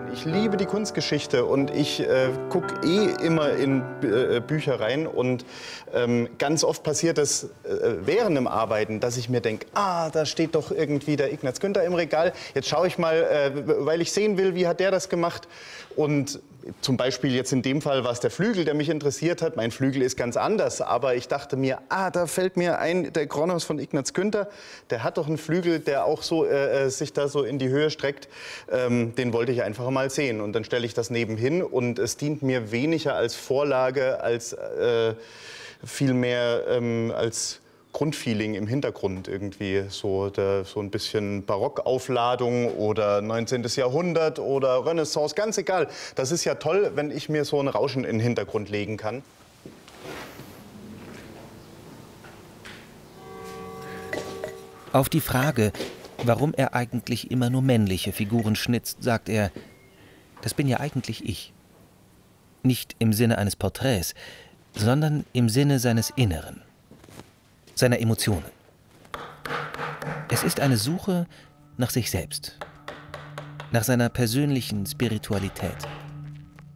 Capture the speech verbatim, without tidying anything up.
Ich liebe die Kunstgeschichte und ich äh, gucke eh immer in äh, Bücher rein. Und ähm, ganz oft passiert es äh, während dem Arbeiten, dass ich mir denke, ah, da steht doch irgendwie der Ignaz Günther im Regal. Jetzt schaue ich mal, äh, weil ich sehen will, wie hat der das gemacht. Und zum Beispiel jetzt in dem Fall war es der Flügel, der mich interessiert hat. Mein Flügel ist ganz anders, aber ich dachte mir, ah, da fällt mir ein, der Kronos von Ignaz Günther, der hat doch einen Flügel, der auch so äh, sich da so in die Höhe streckt. Ähm, den wollte ich einfach mal sehen. Und dann stelle ich das nebenhin und es dient mir weniger als Vorlage, als äh, vielmehr ähm, als Grundfeeling im Hintergrund irgendwie, so, der, so ein bisschen Barockaufladung oder neunzehnten. Jahrhundert oder Renaissance, ganz egal. Das ist ja toll, wenn ich mir so ein Rauschen in den Hintergrund legen kann. Auf die Frage, warum er eigentlich immer nur männliche Figuren schnitzt, sagt er, das bin ja eigentlich ich. Nicht im Sinne eines Porträts, sondern im Sinne seines Inneren, seiner Emotionen. Es ist eine Suche nach sich selbst, nach seiner persönlichen Spiritualität.